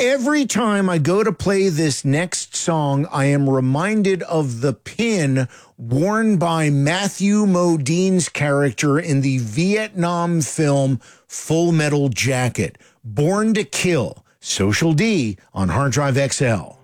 Every time I go to play this next song, I am reminded of the pin worn by Matthew Modine's character in the Vietnam film Full Metal Jacket. Born to Kill. Social D on Hard Drive XL.